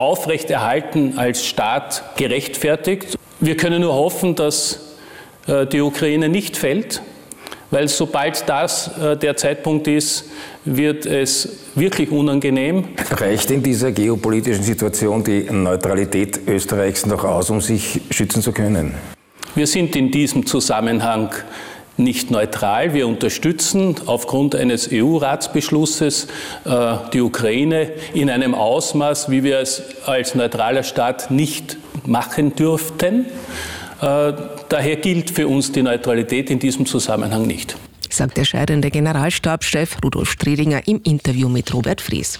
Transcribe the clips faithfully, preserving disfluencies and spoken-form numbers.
aufrechterhalten als Staat gerechtfertigt. Wir können nur hoffen, dass die Ukraine nicht fällt, weil sobald das der Zeitpunkt ist, wird es wirklich unangenehm. Reicht in dieser geopolitischen Situation die Neutralität Österreichs noch aus, um sich schützen zu können? Wir sind in diesem Zusammenhang nicht neutral. Wir unterstützen aufgrund eines E U-Ratsbeschlusses äh, die Ukraine in einem Ausmaß, wie wir es als neutraler Staat nicht machen dürften. Äh, daher gilt für uns die Neutralität in diesem Zusammenhang nicht. Sagt der scheidende Generalstabschef Rudolf Stredinger im Interview mit Robert Fries.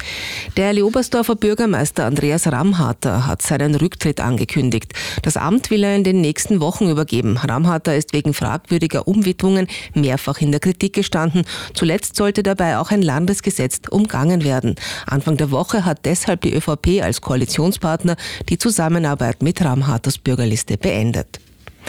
Der Leobersdorfer Bürgermeister Andreas Ramharter hat seinen Rücktritt angekündigt. Das Amt will er in den nächsten Wochen übergeben. Ramharter ist wegen fragwürdiger Umwidmungen mehrfach in der Kritik gestanden. Zuletzt sollte dabei auch ein Landesgesetz umgangen werden. Anfang der Woche hat deshalb die ÖVP als Koalitionspartner die Zusammenarbeit mit Ramharters Bürgerliste beendet.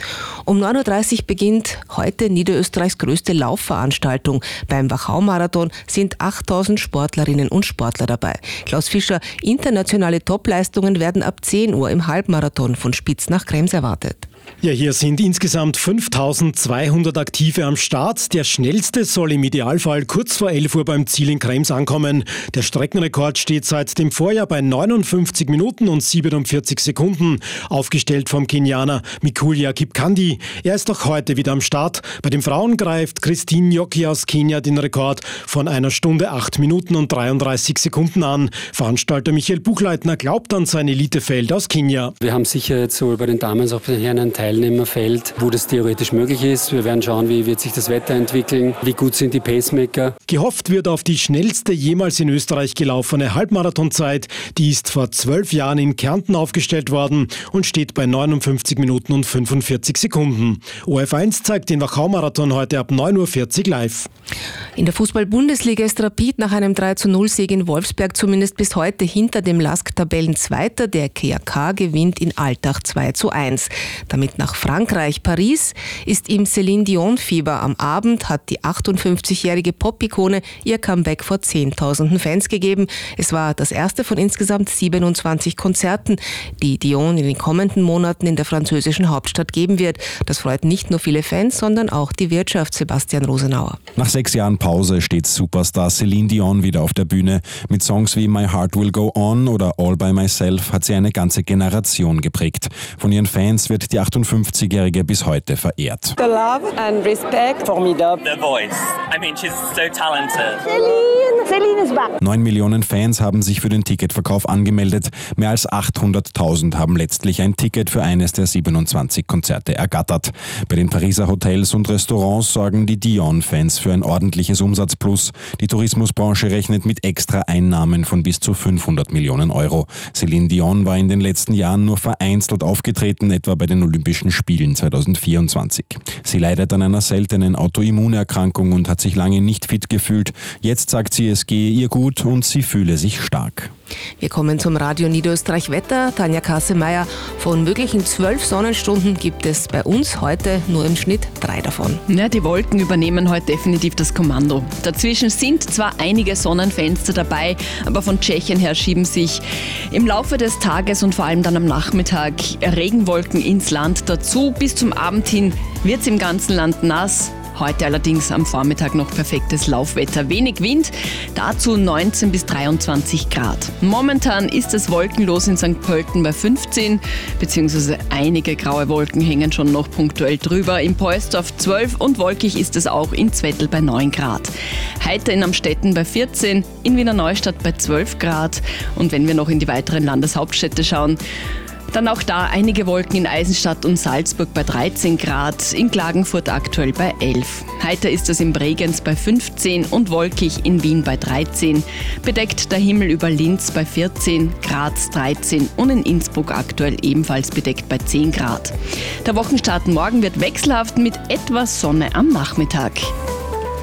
Um neun Uhr dreißig beginnt heute Niederösterreichs größte Laufveranstaltung. Beim Wachau-Marathon sind achttausend Sportlerinnen und Sportler dabei. Klaus Fischer, internationale Topleistungen werden ab zehn Uhr im Halbmarathon von Spitz nach Krems erwartet. Ja, hier sind insgesamt fünftausendzweihundert Aktive am Start. Der schnellste soll im Idealfall kurz vor elf Uhr beim Ziel in Krems ankommen. Der Streckenrekord steht seit dem Vorjahr bei neunundfünfzig Minuten und siebenundvierzig Sekunden. Aufgestellt vom Kenianer Mikulia Kipkandi. Er ist auch heute wieder am Start. Bei den Frauen greift Christine Njoki aus Kenia den Rekord von einer Stunde, acht Minuten und dreiunddreißig Sekunden an. Veranstalter Michael Buchleitner glaubt an sein Elitefeld aus Kenia. Wir haben sicher jetzt sowohl bei den Damen als auch bei den Herren ein Teilnehmerfeld, wo das theoretisch möglich ist. Wir werden schauen, wie wird sich das Wetter entwickeln, wie gut sind die Pacemaker. Gehofft wird auf die schnellste jemals in Österreich gelaufene Halbmarathonzeit. Die ist vor zwölf Jahren in Kärnten aufgestellt worden und steht bei neunundfünfzig Minuten und fünfundvierzig Sekunden. O F eins zeigt den Wachau-Marathon heute ab neun Uhr vierzig live. In der Fußball-Bundesliga ist Rapid nach einem drei zu null Sieg in Wolfsberg zumindest bis heute hinter dem L A S K-Tabellenzweiter. Der K A K gewinnt in Altach zwei zu eins. Damit nach Frankreich. Paris ist im Céline Dion-Fieber. Am Abend hat die achtundfünfzigjährige Pop-Ikone ihr Comeback vor zehntausenden Fans gegeben. Es war das erste von insgesamt siebenundzwanzig Konzerten, die Dion in den kommenden Monaten in der französischen Hauptstadt geben wird. Das freut nicht nur viele Fans, sondern auch die Wirtschaft. Sebastian Rosenauer. Nach sechs Jahren Pause steht Superstar Céline Dion wieder auf der Bühne. Mit Songs wie My Heart Will Go On oder All By Myself hat sie eine ganze Generation geprägt. Von ihren Fans wird die achtundfünfzigjährige bis heute verehrt. The love and respect. Formidable. The voice. I mean, she's so talented. Celine, Celine is back. Neun Millionen Fans haben sich für den Ticketverkauf angemeldet. Mehr als achthunderttausend haben letztlich ein Ticket für eines der siebenundzwanzig Konzerte ergattert. Bei den Pariser Hotels und Restaurants sorgen die Dion-Fans für ein ordentliches Umsatzplus. Die Tourismusbranche rechnet mit extra Einnahmen von bis zu fünfhundert Millionen Euro. Celine Dion war in den letzten Jahren nur vereinzelt aufgetreten, etwa bei den Olympischen Spielen zweitausendvierundzwanzig. Sie leidet an einer seltenen Autoimmunerkrankung und hat sich lange nicht fit gefühlt. Jetzt sagt sie, es gehe ihr gut und sie fühle sich stark. Wir kommen zum Radio Niederösterreich Wetter. Tanja Kassemeyer, von möglichen zwölf Sonnenstunden gibt es bei uns heute nur im Schnitt drei davon. Ja, die Wolken übernehmen heute definitiv das Kommando. Dazwischen sind zwar einige Sonnenfenster dabei, aber von Tschechien her schieben sich im Laufe des Tages und vor allem dann am Nachmittag Regenwolken ins Land dazu. Bis zum Abend hin wird es im ganzen Land nass. Heute allerdings am Vormittag noch perfektes Laufwetter. Wenig Wind, dazu neunzehn bis dreiundzwanzig Grad. Momentan ist es wolkenlos in Sankt Pölten bei fünfzehn, beziehungsweise einige graue Wolken hängen schon noch punktuell drüber. In Poesdorf zwölf und wolkig ist es auch in Zwettl bei neun Grad. Heiter in Amstetten bei vierzehn, in Wiener Neustadt bei zwölf Grad. Und wenn wir noch in die weiteren Landeshauptstädte schauen, dann auch da einige Wolken in Eisenstadt und Salzburg bei dreizehn Grad, in Klagenfurt aktuell bei elf. Heiter ist es in Bregenz bei fünfzehn und wolkig in Wien bei dreizehn. Bedeckt der Himmel über Linz bei vierzehn, Graz dreizehn und in Innsbruck aktuell ebenfalls bedeckt bei zehn Grad. Der Wochenstart morgen wird wechselhaft mit etwas Sonne am Nachmittag.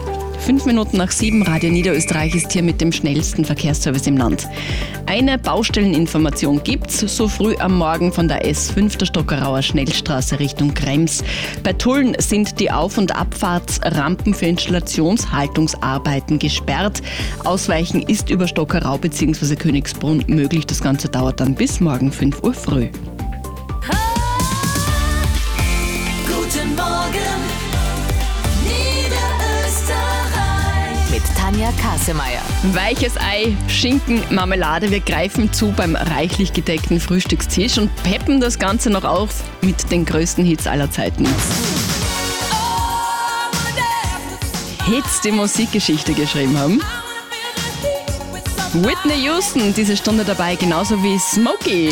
Fünf Minuten nach sieben, Radio Niederösterreich ist hier mit dem schnellsten Verkehrsservice im Land. Eine Baustelleninformation gibt's so früh am Morgen von der S fünf der Stockerauer Schnellstraße Richtung Krems. Bei Tulln sind die Auf- und Abfahrtsrampen für Installationshaltungsarbeiten gesperrt. Ausweichen ist über Stockerau bzw. Königsbrunn möglich. Das Ganze dauert dann bis morgen fünf Uhr früh. Guten Morgen, Niederösterreich. Mit Tanja Kasemeyer. Weiches Ei, Schinken, Marmelade. Wir greifen zu beim reichlich gedeckten Frühstückstisch und peppen das Ganze noch auf mit den größten Hits aller Zeiten. Hits, die Musikgeschichte geschrieben haben. Whitney Houston, diese Stunde dabei, genauso wie Smokey.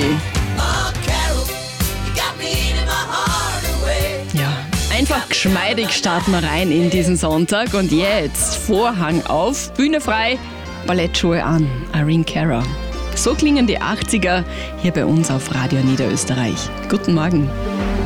Ja, einfach geschmeidig starten wir rein in diesen Sonntag. Und jetzt Vorhang auf, Bühne frei, Ballettschuhe an, Irene Cara. So klingen die achtziger hier bei uns auf Radio Niederösterreich. Guten Morgen.